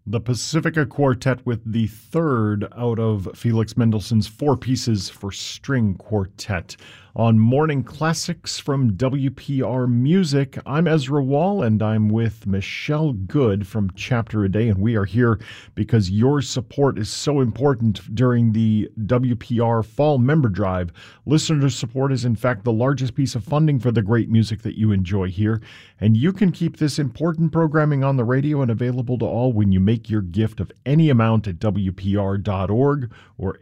The Pacifica Quartet with the third out of Felix Mendelssohn's Four Pieces for String Quartet on Morning Classics from WPR Music. I'm Ezra Wall, and I'm with Michelle Good from Chapter a Day, and we are here because your support is so important during the WPR Fall Member Drive. Listener support is, in fact, the largest piece of funding for the great music that you enjoy here, and you can keep this important programming on the radio and available to all when you make your gift of any amount at WPR.org or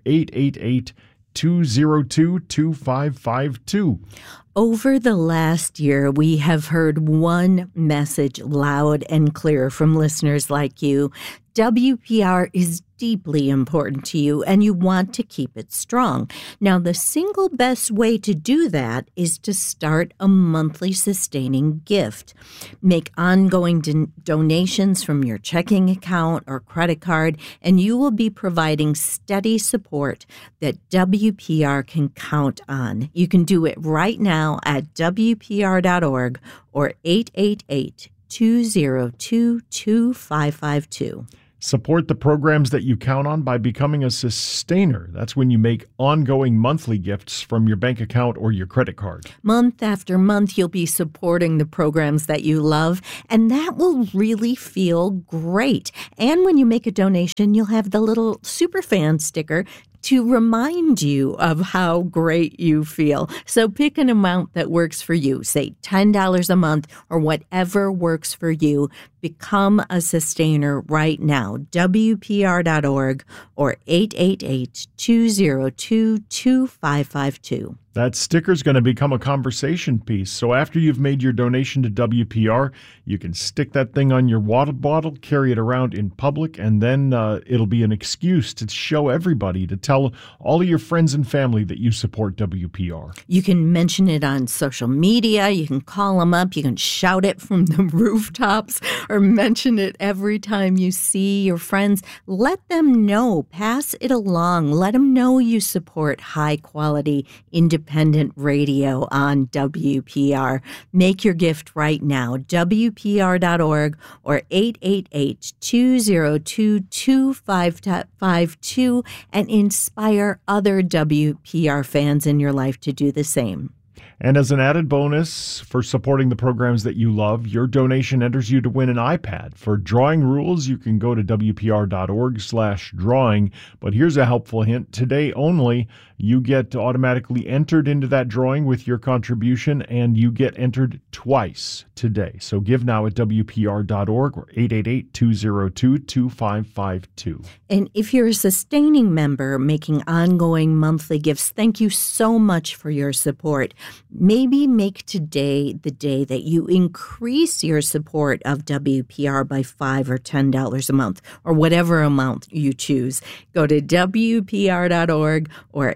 888-202-2552. Over the last year, we have heard one message loud and clear from listeners like you. WPR is deeply important to you, and you want to keep it strong. Now, the single best way to do that is to start a monthly sustaining gift. Make ongoing donations from your checking account or credit card, and you will be providing steady support that WPR can count on. You can do it right now at WPR.org or 888-202-2552. Support the programs that you count on by becoming a sustainer. That's when you make ongoing monthly gifts from your bank account or your credit card. Month after month, you'll be supporting the programs that you love, and that will really feel great. And when you make a donation, you'll have the little superfan sticker to remind you of how great you feel. So pick an amount that works for you, say $10 a month or whatever works for you. Become a sustainer right now, WPR.org or 888-202-2552. That sticker's going to become a conversation piece. So after you've made your donation to WPR, you can stick that thing on your water bottle, carry it around in public, and then it'll be an excuse to show everybody, to tell all of your friends and family that you support WPR. You can mention it on social media. You can call them up. You can shout it from the rooftops or mention it every time you see your friends. Let them know. Pass it along. Let them know you support high-quality, independent radio on WPR. Make your gift right now, WPR.org or 888-202-2552, and inspire other WPR fans in your life to do the same. And as an added bonus for supporting the programs that you love, your donation enters you to win an iPad. For drawing rules, you can go to WPR.org/drawing. But here's a helpful hint. Today only, you get automatically entered into that drawing with your contribution, and you get entered twice today. So give now at WPR.org or 888-202-2552. And if you're a sustaining member making ongoing monthly gifts, thank you so much for your support. Maybe make today the day that you increase your support of WPR by $5 or $10 a month, or whatever amount you choose. Go to WPR.org or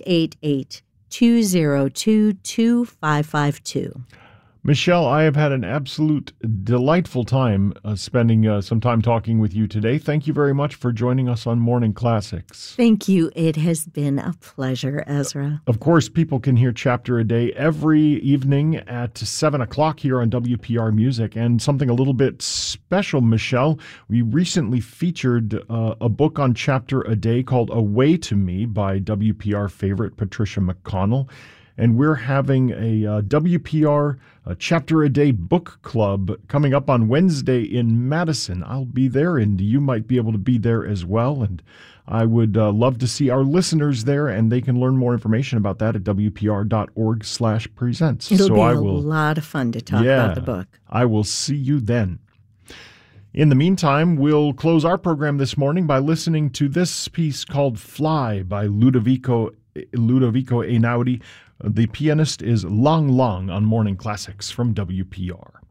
888-202-2552. Michelle, I have had an absolute delightful time spending some time talking with you today. Thank you very much for joining us on Morning Classics. Thank you. It has been a pleasure, Ezra. Of course, people can hear Chapter a Day every evening at 7 o'clock here on WPR Music. And something a little bit special, Michelle, we recently featured a book on Chapter a Day called Away to Me by WPR favorite Patricia McConnell. And we're having a WPR Chapter a Day book club coming up on Wednesday in Madison. I'll be there, and you might be able to be there as well. And I would love to see our listeners there, and they can learn more information about that at WPR.org/presents. It'll be a lot of fun to talk about the book. I will see you then. In the meantime, we'll close our program this morning by listening to this piece called Fly by Ludovico Einaudi. The pianist is Lang Lang on Morning Classics from WPR.